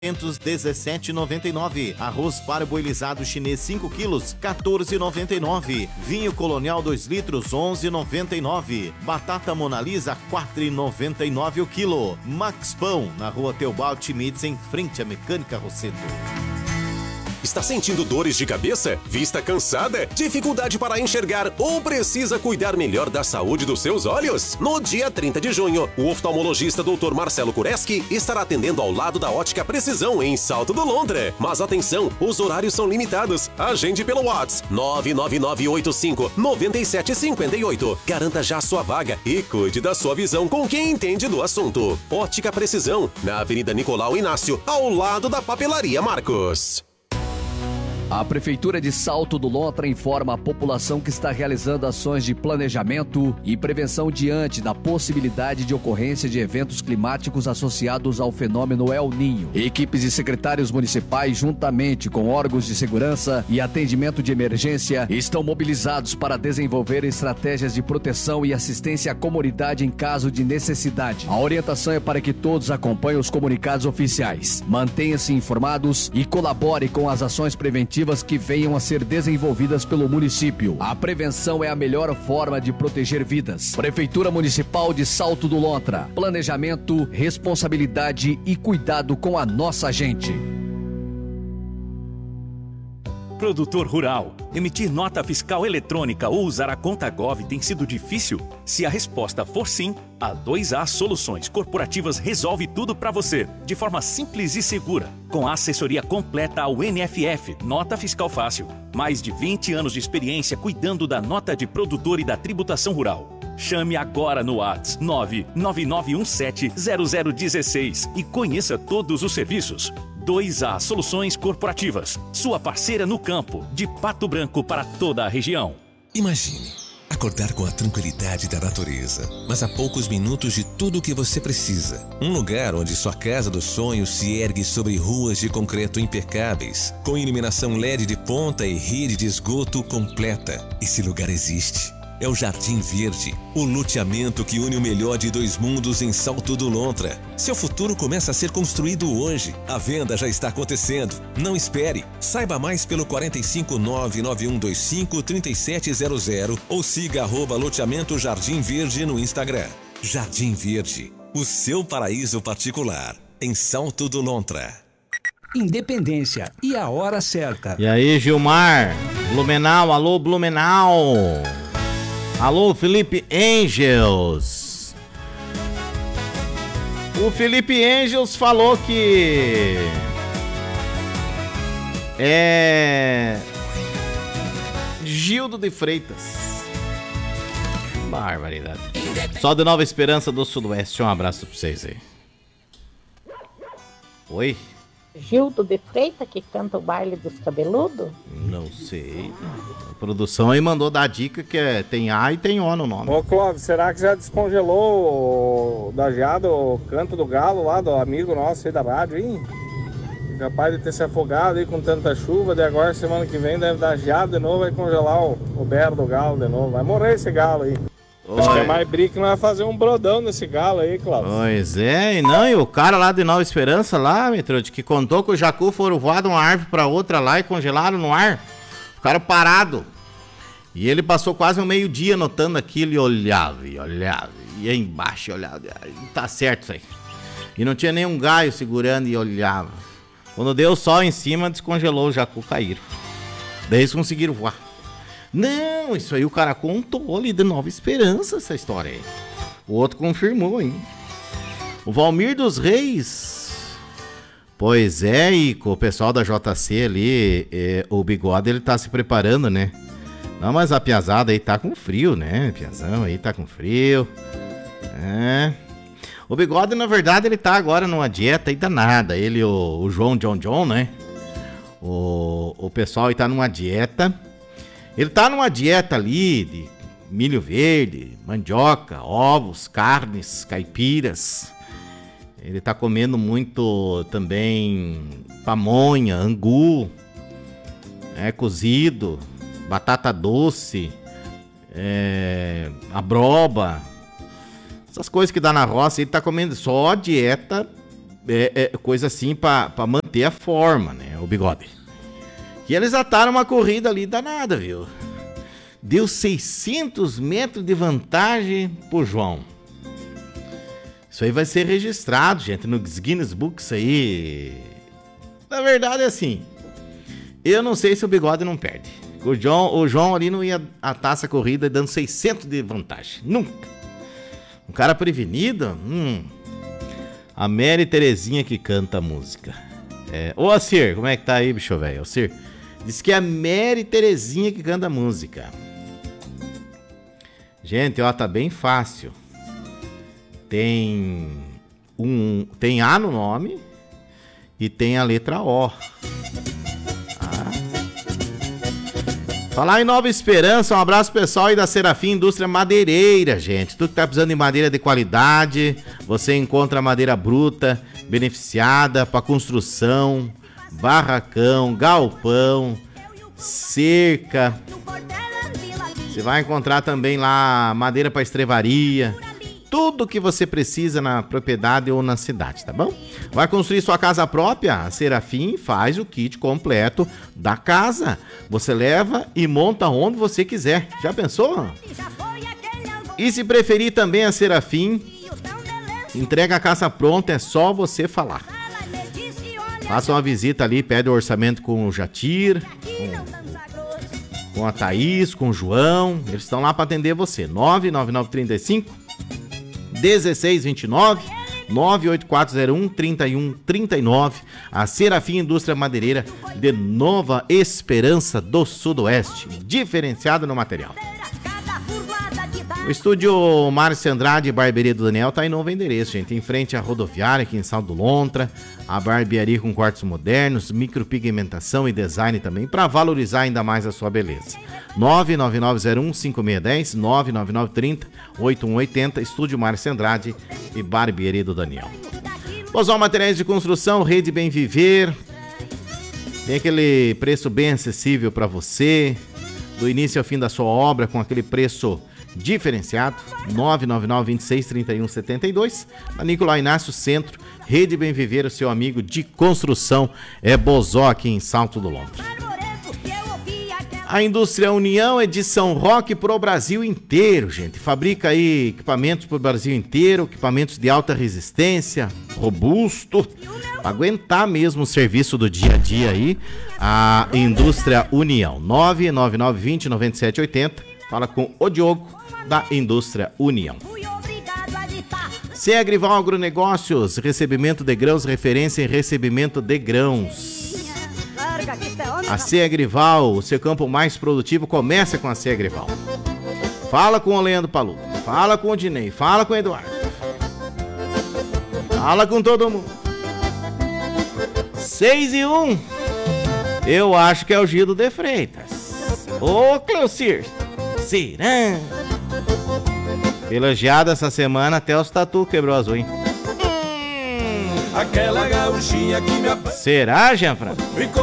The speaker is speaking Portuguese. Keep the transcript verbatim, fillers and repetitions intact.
dezessete reais e noventa e nove centavos. Arroz parboilizado chinês cinco quilos, quatorze reais e noventa e nove centavos. Vinho Colonial dois litros, onze reais e noventa e nove centavos. Batata Mona Lisa, quatro reais e noventa e nove centavos o quilo. Max Pão, na rua Teobald Schmitz, em frente à Mecânica Rosseto. Está sentindo dores de cabeça? Vista cansada? Dificuldade para enxergar ou precisa cuidar melhor da saúde dos seus olhos? No dia trinta de junho, o oftalmologista doutor Marcelo Kureski estará atendendo ao lado da Ótica Precisão em Salto do Londra. Mas atenção, os horários são limitados. Agende pelo WhatsApp nove nove nove oito cinco nove sete cinco oito. Garanta já sua vaga e cuide da sua visão com quem entende do assunto. Ótica Precisão, na Avenida Nicolau Inácio, ao lado da Papelaria Marcos. A Prefeitura de Salto do Lontra informa a população que está realizando ações de planejamento e prevenção diante da possibilidade de ocorrência de eventos climáticos associados ao fenômeno El Niño. Equipes e secretários municipais, juntamente com órgãos de segurança e atendimento de emergência, estão mobilizados para desenvolver estratégias de proteção e assistência à comunidade em caso de necessidade. A orientação é para que todos acompanhem os comunicados oficiais, mantenham-se informados e colaborem com as ações preventivas que venham a ser desenvolvidas pelo município. A prevenção é a melhor forma de proteger vidas. Prefeitura Municipal de Salto do Lontra. Planejamento, responsabilidade e cuidado com a nossa gente. Produtor rural, emitir nota fiscal eletrônica ou usar a conta Gov tem sido difícil? Se a resposta for sim, a dois A Soluções Corporativas resolve tudo para você, de forma simples e segura. Com a assessoria completa ao N F F, Nota Fiscal Fácil. Mais de vinte anos de experiência cuidando da nota de produtor e da tributação rural. Chame agora no WhatsApp nove nove nove um sete zero zero um seis e conheça todos os serviços. dois A Soluções Corporativas, sua parceira no campo, de Pato Branco para toda a região. Imagine acordar com a tranquilidade da natureza, mas a poucos minutos de tudo o que você precisa. Um lugar onde sua casa dos sonhos se ergue sobre ruas de concreto impecáveis, com iluminação L E D de ponta e rede de esgoto completa. Esse lugar existe. É o Jardim Verde, o loteamento que une o melhor de dois mundos em Salto do Lontra. Seu futuro começa a ser construído hoje. A venda já está acontecendo. Não espere. Saiba mais pelo quatro cinco nove nove um dois cinco três sete zero zero ou siga arroba loteamento Jardim Verde no Instagram. Jardim Verde, o seu paraíso particular, em Salto do Lontra. Independência e a hora certa. E aí, Gilmar? Blumenau, alô, Blumenau. Alô, Felipe Angels. O Felipe Angels falou que é Gildo de Freitas. Barbaridade. Só de Nova Esperança do Sudoeste. Um abraço pra vocês aí. Oi? Gildo de Freitas que canta o baile dos cabeludos? Não sei. A produção aí mandou dar a dica que é, tem A e tem O no nome. Ô Clóvis, será que já descongelou o da geada, o canto do galo lá do amigo nosso aí da rádio, hein? Capaz de ter se afogado aí com tanta chuva, de agora semana que vem deve dar geada de novo, vai congelar o, o berro do galo de novo. Vai morrer esse galo aí. Oi. Acho que é mais brick, não vai fazer um brodão nesse galo aí, Cláudio. Pois é, e não, e o cara lá de Nova Esperança lá, Metrude, que contou que o jacu foram voar de uma árvore pra outra lá e congelaram no ar. Ficaram parados. E ele passou quase um meio-dia anotando aquilo e olhava, e olhava, e ia embaixo e olhava. E tá certo isso aí. E não tinha nenhum gaio segurando e olhava. Quando deu sol em cima, descongelou, o jacu caíram. Daí eles conseguiram voar. Não, isso aí o cara contou ali de Nova Esperança, essa história aí. O outro confirmou, hein? O Valmir dos Reis. Pois é, e com o pessoal da J C ali, é, o Bigode, ele tá se preparando, né? Não, mas a piazada aí tá com frio, né? Piazão aí tá com frio. É. O Bigode, na verdade, ele tá agora numa dieta aí danada. Ele, o, o João John John, né? O, o pessoal aí tá numa dieta. Ele tá numa dieta ali de milho verde, mandioca, ovos, carnes, caipiras. Ele tá comendo muito também pamonha, angu, é, cozido, batata doce, é, abroba. Essas coisas que dá na roça, ele tá comendo só dieta é, é, coisa assim pra, pra manter a forma, né? O Bigode. E eles ataram uma corrida ali danada, viu? Deu seiscentos metros de vantagem pro João. Isso aí vai ser registrado, gente, no Guinness Book, isso aí. Na verdade é assim, eu não sei se o Bigode não perde. O João, o João ali não ia atar essa corrida dando seiscentos de vantagem. Nunca. Um cara prevenido, hum. A Mary Terezinha que canta a música. É, ô, Acir, como é que tá aí, bicho velho? Acir, diz que é a Mary Terezinha que canta a música. Gente, ó, tá bem fácil. Tem um, tem A no nome e tem a letra O. Ah. Falar em Nova Esperança, um abraço pessoal aí da Serafim Indústria Madeireira, gente. Tudo que tá precisando de madeira de qualidade, você encontra madeira bruta, beneficiada para construção, barracão, galpão, cerca. Você vai encontrar também lá madeira para estrevaria. Tudo que você precisa na propriedade ou na cidade, tá bom? Vai construir sua casa própria? A Serafim faz o kit completo da casa. Você leva e monta onde você quiser. Já pensou? E se preferir também a Serafim, entrega a casa pronta, é só você falar. Faça uma visita ali, pede o orçamento com o Jatir, com, com a Thaís, com o João. Eles estão lá para atender você. nove nove nove três cinco dezesseis vinte e nove, nove oito quatro zero um, três um três nove. A Serafim Indústria Madeireira de Nova Esperança do Sudoeste, diferenciada no material. O estúdio Márcio Andrade Barbearia do Daniel tá em novo endereço, gente, em frente à rodoviária aqui em Salto do Lontra. A barbearia com cortes modernos, micropigmentação e design também, para valorizar ainda mais a sua beleza. nove nove nove zero um cinco seis um zero, nove nove nove três zero oito um oito zero, estúdio Márcio Andrade e barbearia do Daniel. Bozal Materiais de Construção, Rede Bem Viver, tem aquele preço bem acessível para você, do início ao fim da sua obra, com aquele preço diferenciado. Nove nove nove vinte e seis trinta e um setenta e dois, na Nicolau Inácio Centro. Rede Bem Viver, o seu amigo de construção é Bozó aqui em Salto do Lontra. A Indústria União é de São Roque pro Brasil inteiro, gente. Fabrica aí equipamentos pro Brasil inteiro, equipamentos de alta resistência, robusto, para aguentar mesmo o serviço do dia a dia aí. A Indústria União, nove nove nove vinte noventa e sete oitenta. Fala com o Diogo da Indústria União. Seagrival Agronegócios, recebimento de grãos, referência em recebimento de grãos. A Seagrival, o seu campo mais produtivo, começa com a Seagrival. Fala com o Leandro Palu, fala com o Dinei, fala com o Eduardo. Fala com todo mundo. seis e um. Eu acho que é o Gildo de Freitas. Ô, Cleucir. Será? Elogiado essa semana, até os tatu quebrou as unhas. Hum. Aquela gauchinha que me... Será, Jean Fran?